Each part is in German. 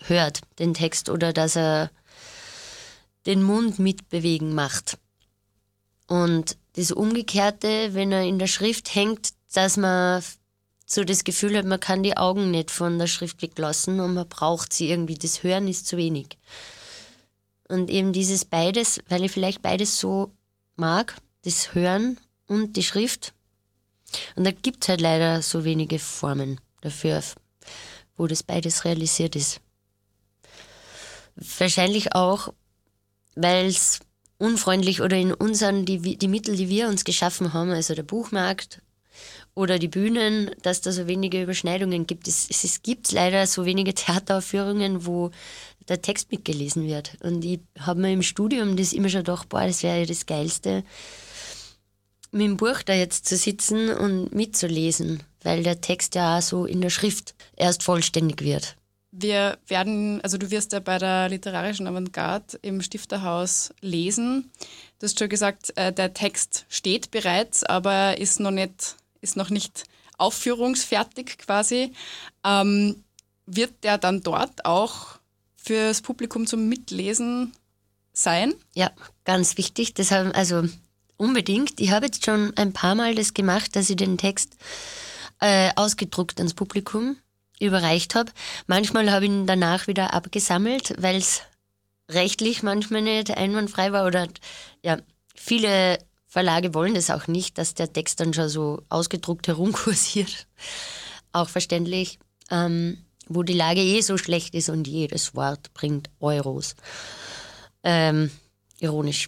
hört, den Text, oder dass er den Mund mitbewegen macht. Und das Umgekehrte, wenn er in der Schrift hängt, dass man so das Gefühl hat, man kann die Augen nicht von der Schrift weglassen und man braucht sie irgendwie. Das Hören ist zu wenig. Und eben dieses beides, weil ich vielleicht beides so mag, das Hören und die Schrift. Und da gibt es halt leider so wenige Formen dafür, wo das beides realisiert ist. Wahrscheinlich auch, weil es unfreundlich oder in unseren, die Mittel, die wir uns geschaffen haben, also der Buchmarkt oder die Bühnen, dass da so wenige Überschneidungen gibt. Es gibt leider so wenige Theateraufführungen, wo der Text mitgelesen wird. Und ich habe mir im Studium das immer schon gedacht, das wäre ja das Geilste, mit dem Buch da jetzt zu sitzen und mitzulesen, weil der Text ja auch so in der Schrift erst vollständig wird. Du wirst ja bei der Literarischen Avantgarde im Stifterhaus lesen. Du hast schon gesagt, der Text steht bereits, aber ist noch nicht aufführungsfertig quasi. Wird der dann dort auch fürs Publikum zum Mitlesen sein? Ja, ganz wichtig. Unbedingt. Ich habe jetzt schon ein paar Mal das gemacht, dass ich den Text ausgedruckt ans Publikum überreicht habe. Manchmal habe ich ihn danach wieder abgesammelt, weil es rechtlich manchmal nicht einwandfrei war. Oder ja, viele Verlage wollen das auch nicht, dass der Text dann schon so ausgedruckt herumkursiert. Auch verständlich, wo die Lage so schlecht ist und jedes Wort bringt Euros. Ironisch.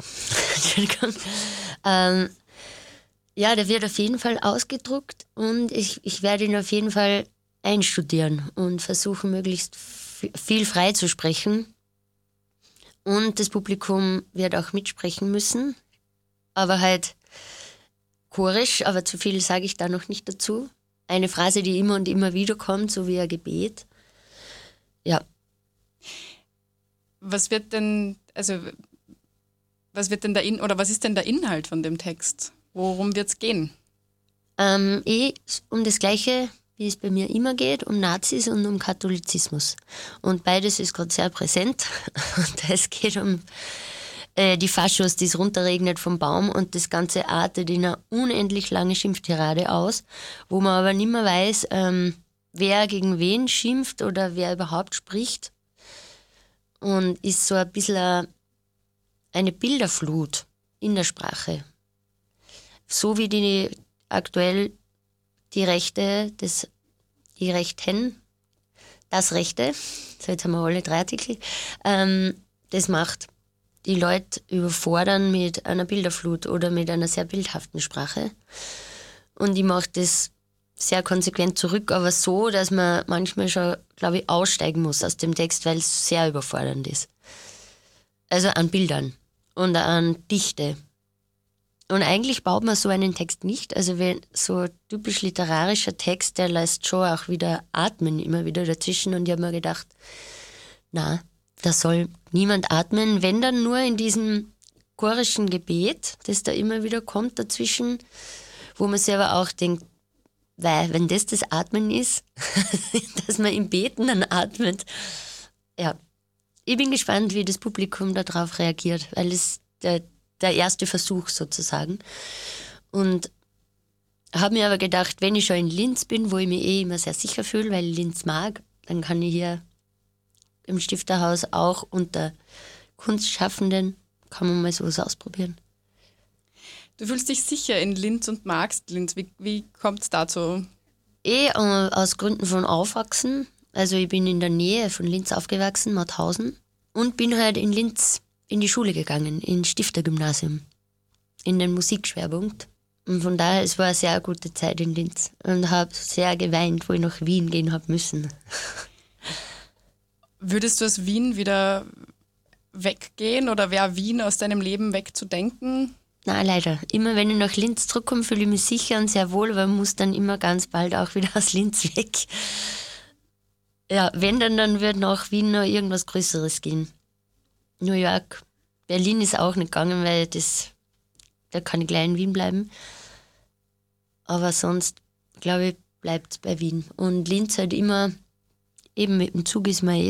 Der wird auf jeden Fall ausgedruckt und ich werde ihn auf jeden Fall einstudieren und versuchen, möglichst viel frei zu sprechen. Und das Publikum wird auch mitsprechen müssen, aber halt chorisch, aber zu viel sage ich da noch nicht dazu. Eine Phrase, die immer und immer wieder kommt, so wie ein Gebet. Ja. Was ist denn der Inhalt von dem Text? Worum wird es gehen? Um das Gleiche, wie es bei mir immer geht, um Nazis und um Katholizismus. Und beides ist gerade sehr präsent. Und es geht um die Faschos, die es runterregnet vom Baum, und das Ganze artet in eine unendlich lange Schimpftirade aus, wo man aber nicht mehr weiß, wer gegen wen schimpft oder wer überhaupt spricht. Und ist so ein bisschen eine Bilderflut in der Sprache. So wie aktuell das Rechte, so jetzt haben wir alle 3 Artikel, das macht. Die Leute überfordern mit einer Bilderflut oder mit einer sehr bildhaften Sprache. Und ich mache das sehr konsequent zurück, aber so, dass man manchmal schon, glaube ich, aussteigen muss aus dem Text, weil es sehr überfordernd ist. Also an Bildern und an Dichte. Und eigentlich baut man so einen Text nicht. Also wenn so ein typisch literarischer Text, der lässt schon auch wieder atmen, immer wieder dazwischen. Und ich habe mir gedacht, da soll niemand atmen, wenn dann nur in diesem chorischen Gebet, das da immer wieder kommt dazwischen, wo man sich aber auch denkt, weil wenn das Atmen ist, dass man im Beten dann atmet. Ja, ich bin gespannt, wie das Publikum darauf reagiert, weil es der erste Versuch sozusagen. Und habe mir aber gedacht, wenn ich schon in Linz bin, wo ich mich immer sehr sicher fühle, weil ich Linz mag, dann kann ich hier im Stifterhaus auch unter Kunstschaffenden, kann man mal sowas ausprobieren. Du fühlst dich sicher in Linz und magst Linz. Wie kommt es dazu? Aus Gründen von Aufwachsen. Also ich bin in der Nähe von Linz aufgewachsen, Mauthausen. Und bin halt in Linz in die Schule gegangen, ins Stiftergymnasium, in den Musikschwerpunkt. Und von daher, es war eine sehr gute Zeit in Linz. Und habe sehr geweint, wo ich nach Wien gehen habe müssen. Würdest du aus Wien wieder weggehen oder wäre Wien aus deinem Leben wegzudenken? Nein, leider. Immer wenn ich nach Linz zurückkomme, fühle ich mich sicher und sehr wohl, aber muss dann immer ganz bald auch wieder aus Linz weg. Ja, wenn dann wird nach Wien noch irgendwas Größeres gehen. New York, Berlin ist auch nicht gegangen, weil da kann ich gleich in Wien bleiben. Aber sonst, glaube ich, bleibt es bei Wien. Und Linz halt immer, eben mit dem Zug ist man